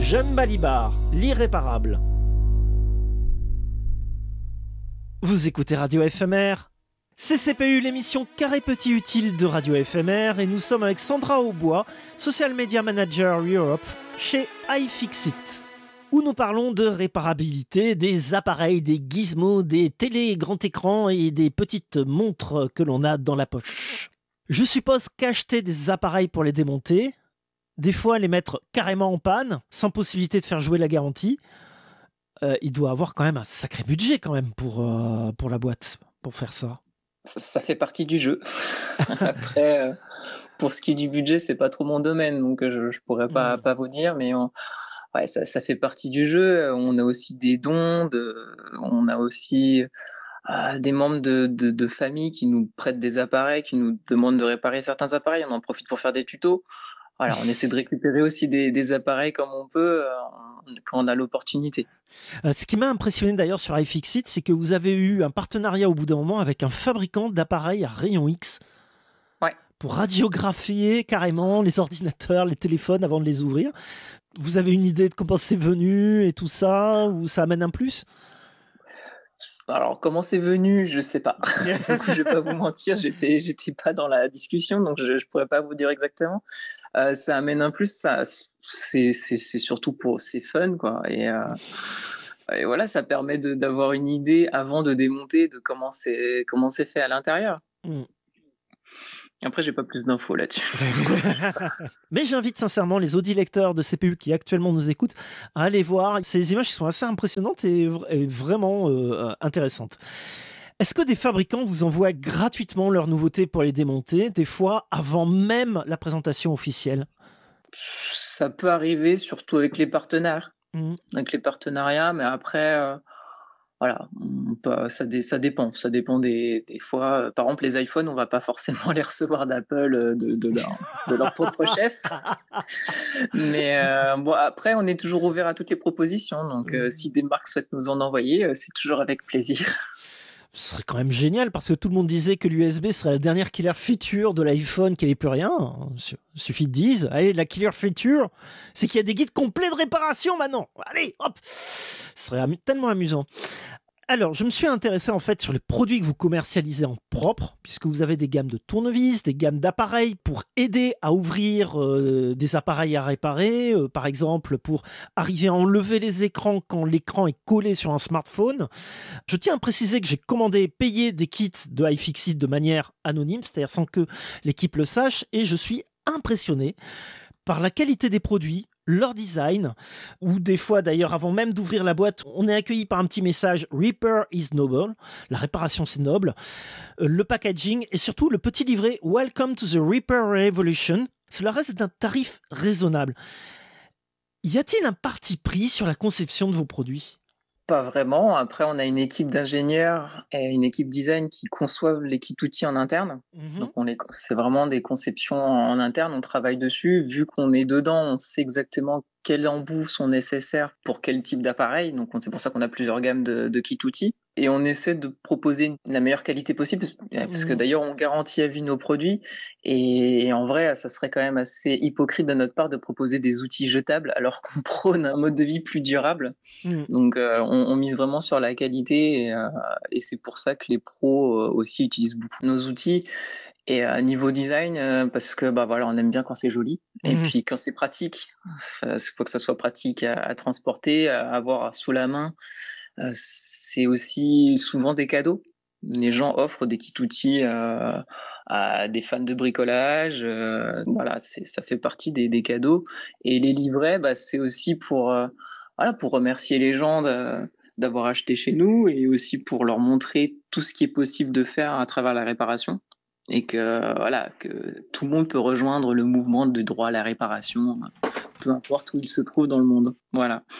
Jeanne Balibar, l'irréparable. Vous écoutez Radio FMR. CCPU, l'émission Carré Petit Utile de Radio FMR, et nous sommes avec Sandra Aubois, Social Media Manager Europe chez iFixit, où nous parlons de réparabilité des appareils, des gizmos, des télés grand écran et des petites montres que l'on a dans la poche. Je suppose qu'acheter des appareils pour les démonter, des fois les mettre carrément en panne, sans possibilité de faire jouer la garantie, il doit avoir quand même un sacré budget quand même pour la boîte, pour faire ça. Ça fait partie du jeu. Après, pour ce qui est du budget, c'est pas trop mon domaine, donc je pourrais pas vous dire, mais ouais, ça fait partie du jeu. On a aussi des dons, on a aussi des membres de famille qui nous prêtent des appareils, qui nous demandent de réparer certains appareils. On en profite pour faire des tutos. Voilà, on essaie de récupérer aussi des appareils comme on peut quand on a l'opportunité. Ce qui m'a impressionné d'ailleurs sur iFixit, c'est que vous avez eu un partenariat au bout d'un moment avec un fabricant d'appareils à rayon X. Ouais. Pour radiographier carrément les ordinateurs, les téléphones avant de les ouvrir. Vous avez une idée de comment c'est venu et tout ça, ou ça amène un plus ? Alors, comment c'est venu, je sais pas. Du coup, je vais pas vous mentir, j'étais pas dans la discussion, donc je pourrais pas vous dire exactement. Ça amène un plus, ça, c'est surtout c'est fun, quoi. Et voilà, ça permet d'avoir une idée avant de démonter de comment c'est fait à l'intérieur. Après, j'ai pas plus d'infos là-dessus. Mais j'invite sincèrement les audilecteurs de CPU qui actuellement nous écoutent à aller voir. Ces images sont assez impressionnantes et vraiment intéressantes. Est-ce que des fabricants vous envoient gratuitement leurs nouveautés pour les démonter, des fois avant même la présentation officielle ? Ça peut arriver, surtout avec les partenaires, avec les partenariats, mais après... Voilà, ça dépend. Ça dépend des fois. Par exemple, les iPhones, on va pas forcément les recevoir d'Apple de leur propre chef. Mais bon, après, on est toujours ouvert à toutes les propositions. Donc, si des marques souhaitent nous en envoyer, c'est toujours avec plaisir. Ce serait quand même génial parce que tout le monde disait que l'USB serait la dernière killer feature de l'iPhone, qu'il n'y avait plus rien. Il suffit de dire, allez, la killer feature, c'est qu'il y a des guides complets de réparation maintenant. Allez, hop, ce serait tellement amusant. Alors, je me suis intéressé en fait sur les produits que vous commercialisez en propre, puisque vous avez des gammes de tournevis, des gammes d'appareils pour aider à ouvrir des appareils à réparer, par exemple pour arriver à enlever les écrans quand l'écran est collé sur un smartphone. Je tiens à préciser que j'ai commandé et payé des kits de iFixit de manière anonyme, c'est-à-dire sans que l'équipe le sache, et je suis impressionné par la qualité des produits, leur design, ou des fois d'ailleurs avant même d'ouvrir la boîte, on est accueilli par un petit message « Repair is noble », la réparation c'est noble, le packaging et surtout le petit livret « Welcome to the Repair Revolution ». Cela reste d'un tarif raisonnable. Y a-t-il un parti pris sur la conception de vos produits ? Pas vraiment. Après, on a une équipe d'ingénieurs et une équipe design qui conçoivent les kits outils en interne. Donc, c'est vraiment des conceptions en interne. On travaille dessus. Vu qu'on est dedans, on sait exactement quels embouts sont nécessaires pour quel type d'appareil. Donc, c'est pour ça qu'on a plusieurs gammes de kits outils. Et on essaie de proposer la meilleure qualité possible, parce que d'ailleurs, on garantit à vie nos produits. Et en vrai, ça serait quand même assez hypocrite de notre part de proposer des outils jetables alors qu'on prône un mode de vie plus durable. Donc, on mise vraiment sur la qualité et c'est pour ça que les pros aussi utilisent beaucoup nos outils. Et niveau design, parce que voilà, on aime bien quand c'est joli. Et puis quand c'est pratique, il faut que ça soit pratique à transporter, à avoir sous la main. C'est aussi souvent des cadeaux. Les gens offrent des kits outils à des fans de bricolage. Voilà, ça fait partie des cadeaux. Et les livrets, c'est aussi pour remercier les gens d'avoir acheté chez nous et aussi pour leur montrer tout ce qui est possible de faire à travers la réparation. Et que tout le monde peut rejoindre le mouvement du droit à la réparation, peu importe où il se trouve dans le monde. Voilà.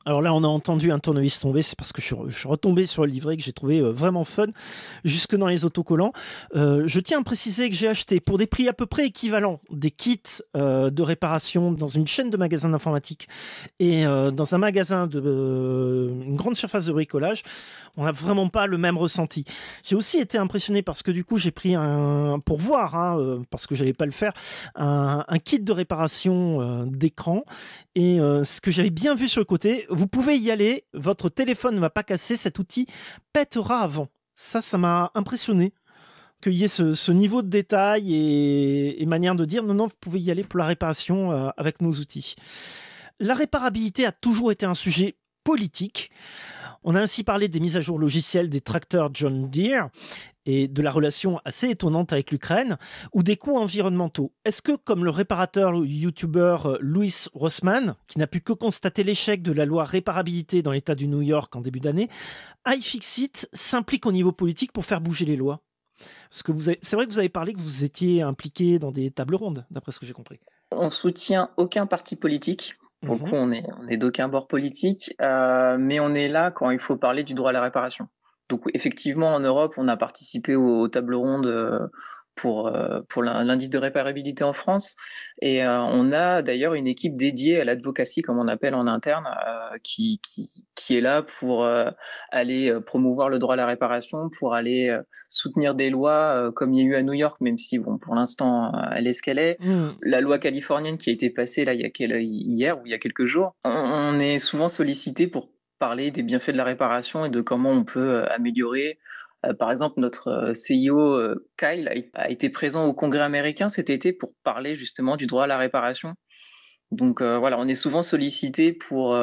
Alors là, on a entendu un tournevis tomber, c'est parce que je suis retombé sur le livret que j'ai trouvé vraiment fun, jusque dans les autocollants. Je tiens à préciser que j'ai acheté pour des prix à peu près équivalents des kits de réparation dans une chaîne de magasins d'informatique et dans un magasin une grande surface de bricolage. On n'a vraiment pas le même ressenti. J'ai aussi été impressionné parce que du coup, j'ai pris pour voir, parce que j'allais pas le faire, un kit de réparation d'écran. Et ce que j'avais bien vu sur le côté, vous pouvez y aller, votre téléphone ne va pas casser, cet outil pètera avant. Ça m'a impressionné qu'il y ait ce niveau de détail et manière de dire non, vous pouvez y aller pour la réparation avec nos outils. La réparabilité a toujours été un sujet politique. On a ainsi parlé des mises à jour logicielles des tracteurs John Deere et de la relation assez étonnante avec l'Ukraine, ou des coûts environnementaux. Est-ce que, comme le réparateur ou youtubeur Louis Rossmann, qui n'a pu que constater l'échec de la loi réparabilité dans l'État du New York en début d'année, iFixit s'implique au niveau politique pour faire bouger les lois? Parce que c'est vrai que vous avez parlé que vous étiez impliqué dans des tables rondes, d'après ce que j'ai compris. On soutient aucun parti politique. Pour le coup, on est d'aucun bord politique, mais on est là quand il faut parler du droit à la réparation. Donc effectivement, en Europe, on a participé aux tables rondes pour l'indice de réparabilité en France, et on a d'ailleurs une équipe dédiée à l'advocacy, comme on appelle en interne, qui est là pour aller promouvoir le droit à la réparation, pour aller soutenir des lois comme il y a eu à New York, même si bon, pour l'instant, elle est ce qu'elle est. La loi californienne qui a été passée là, hier ou il y a quelques jours, on est souvent sollicité pour parler des bienfaits de la réparation et de comment on peut améliorer. Par exemple, notre CIO Kyle a été présent au Congrès américain cet été pour parler justement du droit à la réparation. Donc voilà, on est souvent sollicité pour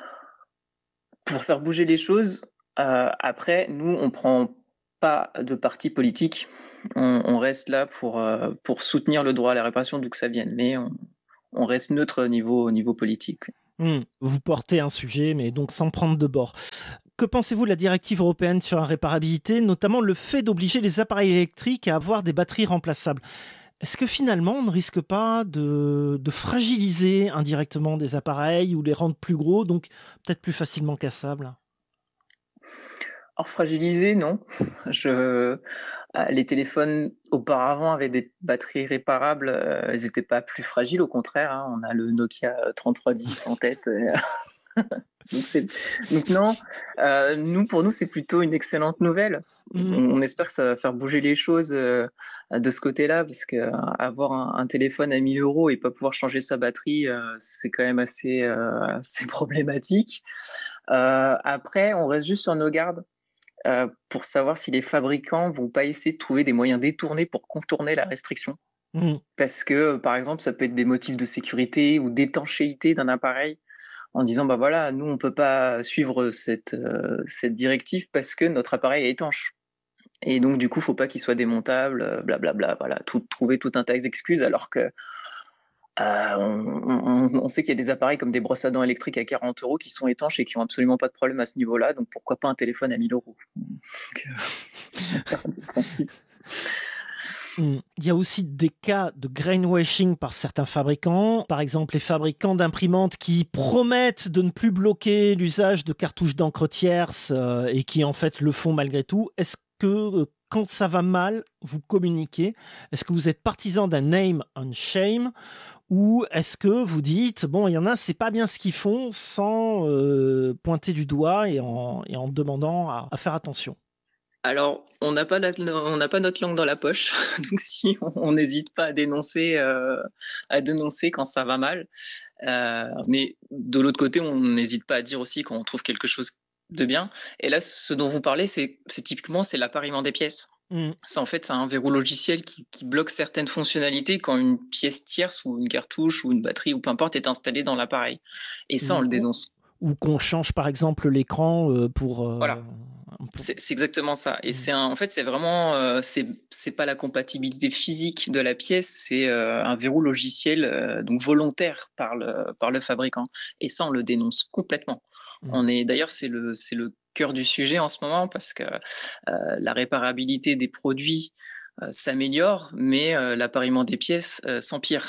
faire bouger les choses. Après, nous, on prend pas de parti politique. On reste là pour soutenir le droit à la réparation d'où que ça vienne, mais on reste neutre au niveau politique. Vous portez un sujet, mais donc sans prendre de bord. Que pensez-vous de la directive européenne sur la réparabilité, notamment le fait d'obliger les appareils électriques à avoir des batteries remplaçables? Est-ce que finalement, on ne risque pas de fragiliser indirectement des appareils ou les rendre plus gros, donc peut-être plus facilement cassables? Or, fragilisé, non. Les téléphones auparavant avaient des batteries réparables, elles n'étaient pas plus fragiles, au contraire, hein. On a le Nokia 3310 en tête. Donc non, pour nous, c'est plutôt une excellente nouvelle. On espère que ça va faire bouger les choses de ce côté-là, parce que avoir un téléphone à 1 000 € et pas pouvoir changer sa batterie, c'est quand même assez problématique. Après, on reste juste sur nos gardes pour savoir si les fabricants vont pas essayer de trouver des moyens détournés pour contourner la restriction. Parce que, par exemple, ça peut être des motifs de sécurité ou d'étanchéité d'un appareil, en disant bah voilà, nous on peut pas suivre cette directive parce que notre appareil est étanche. Et donc du coup, faut pas qu'il soit démontable, blablabla, voilà, trouver tout un tas d'excuses, alors que on sait qu'il y a des appareils comme des brosses à dents électriques à 40 € qui sont étanches et qui ont absolument pas de problème à ce niveau-là, donc pourquoi pas un téléphone à 1 000 €. Il y a aussi des cas de greenwashing par certains fabricants. Par exemple, les fabricants d'imprimantes qui promettent de ne plus bloquer l'usage de cartouches d'encre tierce et qui en fait le font malgré tout. Est-ce que quand ça va mal, vous communiquez? Est-ce que vous êtes partisan d'un name and shame? Ou est-ce que vous dites, bon, il y en a, c'est pas bien ce qu'ils font, sans pointer du doigt et en demandant à faire attention? Alors, on n'a pas notre langue dans la poche, donc si on n'hésite pas à dénoncer quand ça va mal. Mais de l'autre côté, on n'hésite pas à dire aussi quand on trouve quelque chose de bien. Et là, ce dont vous parlez, c'est typiquement l'appariement des pièces. Ça, en fait, c'est un verrou logiciel qui bloque certaines fonctionnalités quand une pièce tierce ou une cartouche ou une batterie ou peu importe est installée dans l'appareil. Et ça, on le dénonce. Ou qu'on change par exemple l'écran pour... Voilà. C'est exactement ça. Et en fait, c'est vraiment, c'est pas la compatibilité physique de la pièce, c'est un verrou logiciel donc volontaire par le fabricant. Et ça, on le dénonce complètement. D'ailleurs, c'est le cœur du sujet en ce moment, parce que la réparabilité des produits s'améliore, mais l'appariement des pièces s'empire.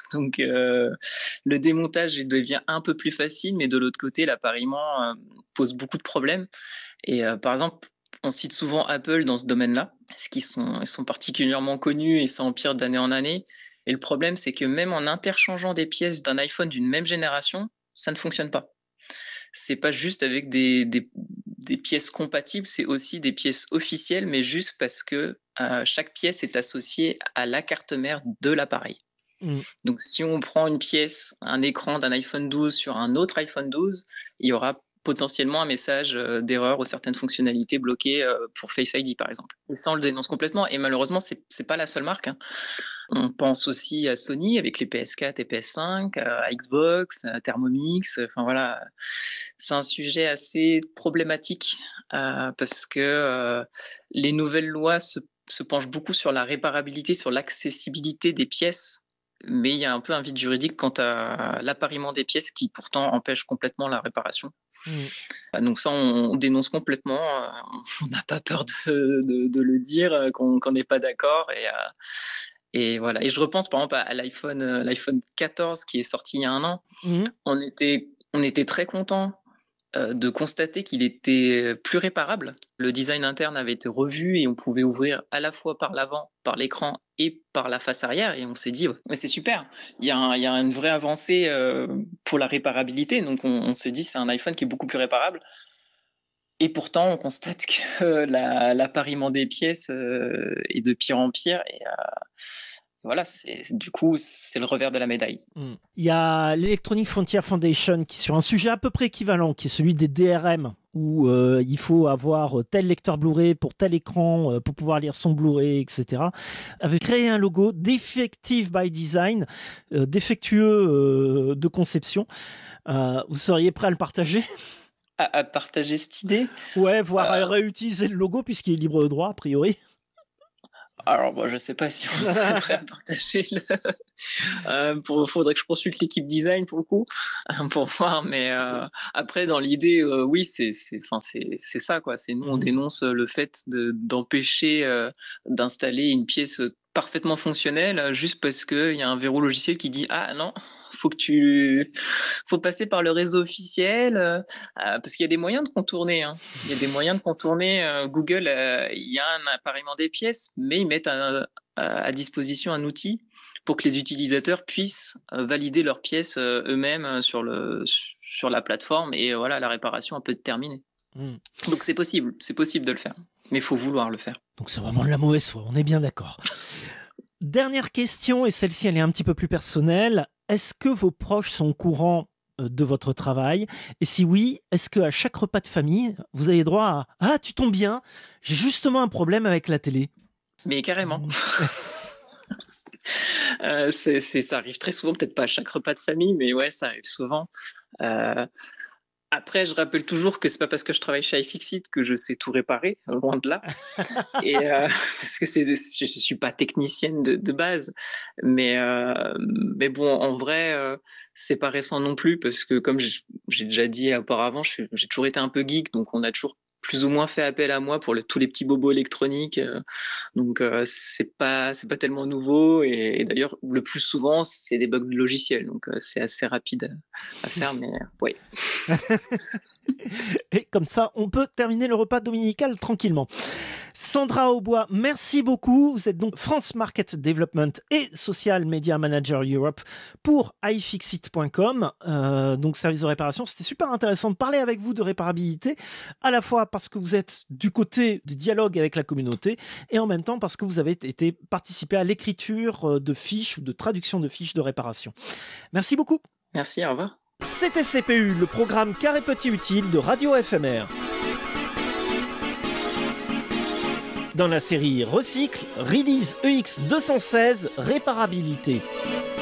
Donc, le démontage devient un peu plus facile, mais de l'autre côté, l'appariement pose beaucoup de problèmes. Et par exemple, on cite souvent Apple dans ce domaine-là, parce qu'ils sont particulièrement connus et ça empire d'année en année. Et le problème, c'est que même en interchangeant des pièces d'un iPhone d'une même génération, ça ne fonctionne pas. C'est pas juste avec des pièces compatibles, c'est aussi des pièces officielles, mais juste parce que chaque pièce est associée à la carte mère de l'appareil. Donc, si on prend une pièce, un écran d'un iPhone 12 sur un autre iPhone 12, il y aura potentiellement un message d'erreur ou certaines fonctionnalités bloquées pour Face ID, par exemple. Et ça, on le dénonce complètement. Et malheureusement, c'est pas la seule marque, hein. On pense aussi à Sony avec les PS4 et PS5, à Xbox, à Thermomix. Enfin voilà, c'est un sujet assez problématique parce que les nouvelles lois se penchent beaucoup sur la réparabilité, sur l'accessibilité des pièces. Mais il y a un peu un vide juridique quant à l'appariement des pièces qui pourtant empêche complètement la réparation. Donc ça, on dénonce complètement. On n'a pas peur de le dire, qu'on n'est pas d'accord. Et voilà. Et je repense par exemple à l'iPhone 14 qui est sorti il y a un an. On était très contents de constater qu'il était plus réparable. Le design interne avait été revu et on pouvait ouvrir à la fois par l'avant, par l'écran et par la face arrière. Et on s'est dit, mais c'est super, il y a une vraie avancée pour la réparabilité. Donc on s'est dit, c'est un iPhone qui est beaucoup plus réparable. Et pourtant, on constate que l'appariement des pièces est de pire en pire. Et voilà, du coup, c'est le revers de la médaille. Il y a l'Electronic Frontier Foundation qui, sur un sujet à peu près équivalent, qui est celui des DRM, où il faut avoir tel lecteur Blu-ray pour tel écran pour pouvoir lire son Blu-ray, etc., avait créé un logo Defective by Design, défectueux de conception. Vous seriez prêt à le partager ? À partager cette idée ? Ouais, voire à réutiliser le logo puisqu'il est libre de droit, a priori. Alors, moi, je sais pas si on serait prêt à partager faudrait que je consulte l'équipe design pour le coup, pour voir. Mais après, dans l'idée, oui, c'est ça, quoi. C'est nous, on dénonce le fait d'empêcher d'installer une pièce parfaitement fonctionnelle juste parce qu'il y a un verrou logiciel qui dit ah non, faut passer par le réseau officiel parce qu'il y a des moyens de contourner. Il y a des moyens de contourner. Google, il y a un appariement des pièces, mais ils mettent à disposition un outil pour que les utilisateurs puissent valider leurs pièces eux-mêmes sur la plateforme et voilà, la réparation peut être terminée. Donc c'est possible de le faire, mais il faut vouloir le faire. Donc c'est vraiment de la mauvaise foi, on est bien d'accord. Dernière question, et celle-ci elle est un petit peu plus personnelle. Est-ce que vos proches sont au courant de votre travail ? Et si oui, est-ce qu'à chaque repas de famille, vous avez droit à « Ah, tu tombes bien, j'ai justement un problème avec la télé ». Mais carrément. Ça arrive très souvent, peut-être pas à chaque repas de famille, mais ouais, ça arrive souvent. Après, je rappelle toujours que c'est pas parce que je travaille chez iFixit que je sais tout réparer, loin de là. Et parce que je suis pas technicienne de base, mais bon, en vrai, c'est pas récent non plus parce que comme j'ai déjà dit auparavant, j'ai toujours été un peu geek, donc on a toujours plus ou moins fait appel à moi pour tous les petits bobos électroniques. Donc c'est pas tellement nouveau et d'ailleurs le plus souvent c'est des bugs de logiciels, donc c'est assez rapide à faire, mais ouais. Et comme ça, on peut terminer le repas dominical tranquillement. Sandra Aubois, merci beaucoup. Vous êtes donc France Market Development et Social Media Manager Europe pour iFixit.com, donc service de réparation. C'était super intéressant de parler avec vous de réparabilité, à la fois parce que vous êtes du côté des dialogues avec la communauté et en même temps parce que vous avez participé à l'écriture de fiches ou de traduction de fiches de réparation. Merci beaucoup. Merci, au revoir. C'était CPU, le programme Carré Petit Utile de Radio FMR. Dans la série Recycle, Release EX216, réparabilité.